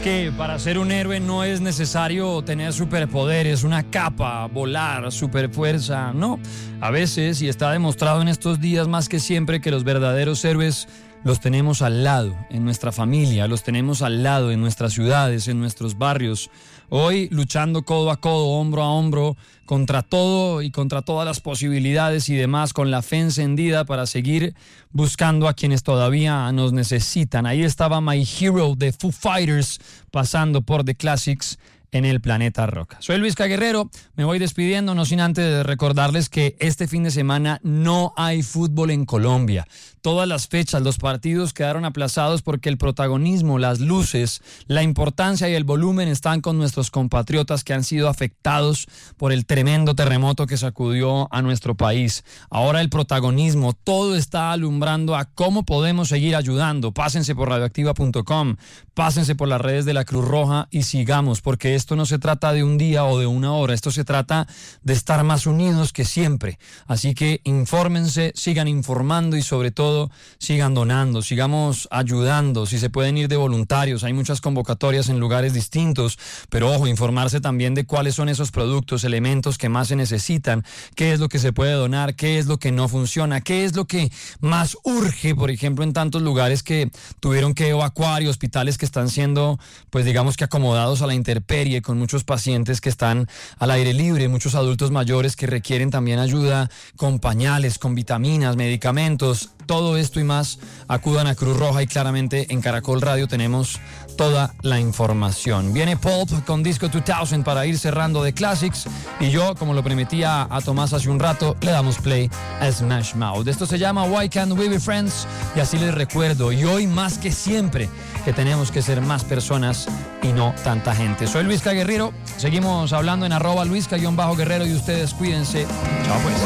que para ser un héroe no es necesario tener superpoderes, una capa, volar, superfuerza, no. A veces, y está demostrado en estos días más que siempre, que los verdaderos héroes los tenemos al lado, en nuestra familia, los tenemos al lado, en nuestras ciudades, en nuestros barrios. Hoy luchando codo a codo, hombro a hombro, contra todo y contra todas las posibilidades y demás, con la fe encendida para seguir buscando a quienes todavía nos necesitan. Ahí estaba My Hero de Foo Fighters pasando por The Classics en el Planeta Rock. Soy Luisca Guerrero, me voy despidiendo, no sin antes recordarles que este fin de semana no hay fútbol en Colombia. Todas las fechas, los partidos quedaron aplazados porque el protagonismo, las luces, la importancia y el volumen están con nuestros compatriotas que han sido afectados por el tremendo terremoto que sacudió a nuestro país. Ahora el protagonismo, todo está alumbrando a cómo podemos seguir ayudando. Pásense por radioactiva.com, pásense por las redes de la Cruz Roja y sigamos, porque esto no se trata de un día o de una hora, esto se trata de estar más unidos que siempre. Así que infórmense, sigan informando y sobre todo sigan donando, sigamos ayudando. Si se pueden ir de voluntarios, hay muchas convocatorias en lugares distintos, pero ojo, informarse también de cuáles son esos productos, elementos que más se necesitan, qué es lo que se puede donar, qué es lo que no funciona, qué es lo que más urge, por ejemplo, en tantos lugares que tuvieron que evacuar y hospitales que están siendo, pues digamos que acomodados a la intemperie, con muchos pacientes que están al aire libre, muchos adultos mayores que requieren también ayuda con pañales, con vitaminas, medicamentos. Todo esto y más, acudan a Cruz Roja y claramente en Caracol Radio tenemos toda la información. Viene Pulp con Disco 2000 para ir cerrando The Classics y yo, como lo prometía a Tomás hace un rato, le damos play a Smash Mouth. Esto se llama Why Can't We Be Friends y así les recuerdo, y hoy más que siempre, que tenemos que ser más personas y no tanta gente. Soy Luisca Guerrero, seguimos hablando en @Luisca_Guerrero y ustedes cuídense. Chao pues.